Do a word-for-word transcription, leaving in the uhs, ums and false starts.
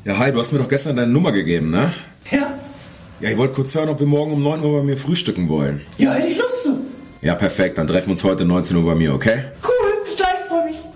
Ja, hi, du hast mir doch gestern deine Nummer gegeben, ne? Ja. Ja, ich wollte kurz hören, ob wir morgen um neun Uhr bei mir frühstücken wollen. Ja, hätte ich Lust zu. Ja, perfekt, dann treffen wir uns heute neunzehn Uhr bei mir, okay? Cool, bis gleich, freu mich.